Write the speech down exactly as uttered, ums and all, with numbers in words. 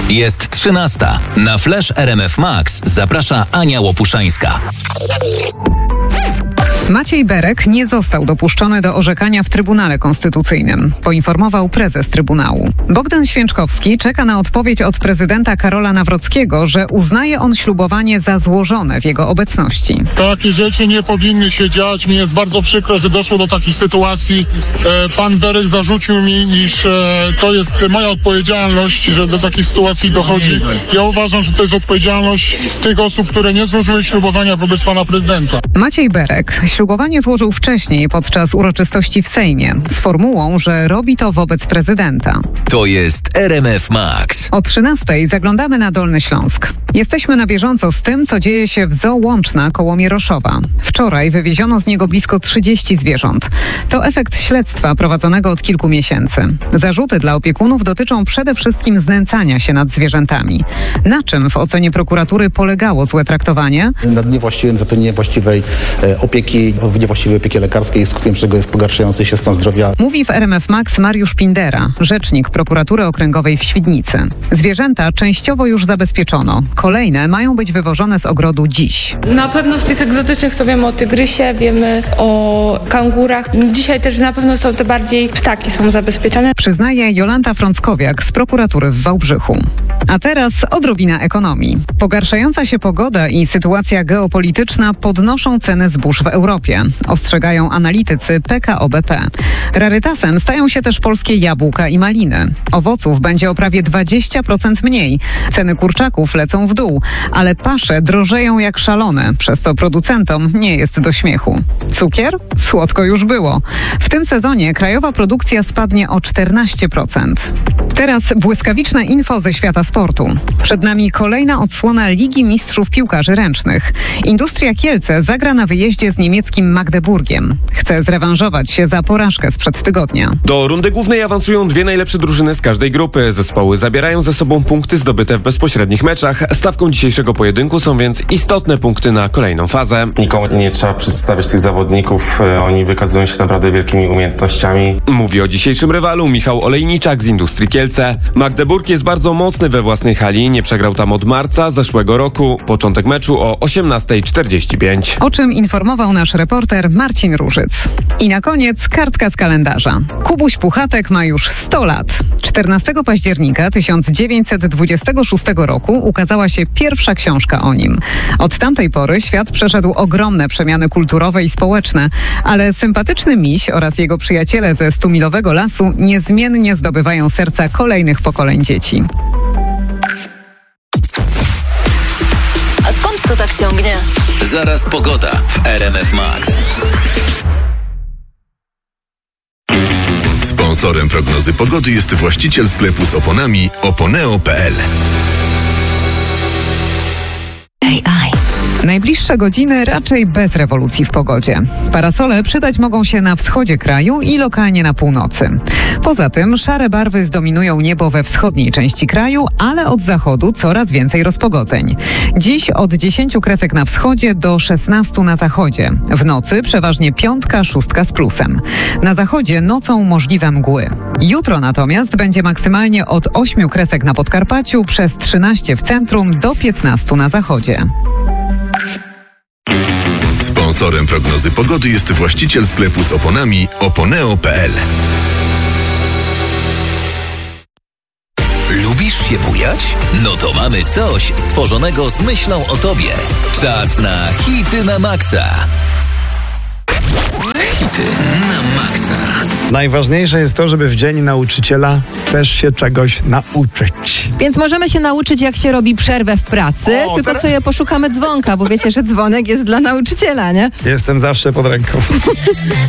Jest trzynasta. Na Flash R M F Max zaprasza Ania Łopuszańska. Maciej Berek nie został dopuszczony do orzekania w Trybunale Konstytucyjnym, poinformował prezes Trybunału. Bogdan Święczkowski czeka na odpowiedź od prezydenta Karola Nawrockiego, że uznaje on ślubowanie za złożone w jego obecności. Takie rzeczy nie powinny się dziać. Mi jest bardzo przykro, że doszło do takich sytuacji. E, pan Berek zarzucił mi, iż e, to jest moja odpowiedzialność, że do takiej sytuacji dochodzi. Ja uważam, że to jest odpowiedzialność tych osób, które nie złożyły ślubowania wobec pana prezydenta. Maciej Berek ślubowanie złożył wcześniej podczas uroczystości w Sejmie z formułą, że robi to wobec prezydenta. To jest R M F Max. O trzynastej zaglądamy na Dolny Śląsk. Jesteśmy na bieżąco z tym, co dzieje się w Zoo Łączna koło Mieroszowa. Wczoraj wywieziono z niego blisko trzydzieści zwierząt. To efekt śledztwa prowadzonego od kilku miesięcy. Zarzuty dla opiekunów dotyczą przede wszystkim znęcania się nad zwierzętami. Na czym w ocenie prokuratury polegało złe traktowanie? Nad niewłaściwym zapewnieniem właściwej e, opieki, w niewłaściwej opieki lekarskiej, skutkiem czego jest pogarszający się stan zdrowia. Mówi w R M F Max Mariusz Pindera, rzecznik prokuratury okręgowej w Świdnicy. Zwierzęta częściowo już zabezpieczono. Kolejne mają być wywożone z ogrodu dziś. Na pewno z tych egzotycznych to wiemy o tygrysie, wiemy o kangurach. Dzisiaj też na pewno są te bardziej ptaki są zabezpieczone. Przyznaje Jolanta Frąckowiak z prokuratury w Wałbrzychu. A teraz odrobina ekonomii. Pogarszająca się pogoda i sytuacja geopolityczna podnoszą ceny zbóż w Europie, ostrzegają analitycy P K O B P. Rarytasem stają się też polskie jabłka i maliny. Owoców będzie o prawie dwadzieścia procent mniej. Ceny kurczaków lecą w dół, ale pasze drożeją jak szalone, przez co producentom nie jest do śmiechu. Cukier? Słodko już było. W tym sezonie krajowa produkcja spadnie o czternaście procent. Teraz błyskawiczne info ze świata sportu. Przed nami kolejna odsłona Ligi Mistrzów Piłkarzy Ręcznych. Industria Kielce zagra na wyjeździe z niemieckim Magdeburgiem. Chce zrewanżować się za porażkę sprzed tygodnia. Do rundy głównej awansują dwie najlepsze drużyny z każdej grupy. Zespoły zabierają ze sobą punkty zdobyte w bezpośrednich meczach. Stawką dzisiejszego pojedynku są więc istotne punkty na kolejną fazę. Nikomu nie trzeba przedstawiać tych zawodników. Oni wykazują się naprawdę wielkimi umiejętnościami. Mówi o dzisiejszym rywalu Michał Olejniczak z Industrii Kielce. Magdeburg jest bardzo mocny we własnej hali. Nie przegrał tam od marca zeszłego roku. Początek meczu o osiemnasta czterdzieści pięć. O czym informował nasz reporter Marcin Różyc. I na koniec kartka z kalendarza. Kubuś Puchatek ma już sto lat. czternastego października tysiąc dziewięćset dwudziestego szóstego roku ukazała się pierwsza książka o nim. Od tamtej pory świat przeszedł ogromne przemiany kulturowe i społeczne, ale sympatyczny miś oraz jego przyjaciele ze Stumilowego Lasu niezmiennie zdobywają serca kolejnych pokoleń dzieci. A skąd to tak ciągnie? Zaraz pogoda w R M F Max. Sponsorem prognozy pogody jest właściciel sklepu z oponami oponeo kropka p l. A I. Najbliższe godziny raczej bez rewolucji w pogodzie. Parasole przydać mogą się na wschodzie kraju i lokalnie na północy. Poza tym szare barwy zdominują niebo we wschodniej części kraju, ale od zachodu coraz więcej rozpogodzeń. Dziś od dziesięciu kresek na wschodzie do szesnastu na zachodzie. W nocy przeważnie piątka, szóstka z plusem. Na zachodzie nocą możliwe mgły. Jutro natomiast będzie maksymalnie od ośmiu kresek na Podkarpaciu, przez trzynaście w centrum do piętnastu na zachodzie. Sponsorem prognozy pogody jest właściciel sklepu z oponami oponeo kropka p l. Lubisz się bujać? No to mamy coś stworzonego z myślą o tobie. Czas na hity na maksa. Hity na maksa. Najważniejsze jest to, żeby w dzień nauczyciela też się czegoś nauczyć. Więc możemy się nauczyć, jak się robi przerwę w pracy, O, tylko teraz- sobie poszukamy dzwonka, bo wiecie, że dzwonek jest dla nauczyciela, nie? Jestem zawsze pod ręką.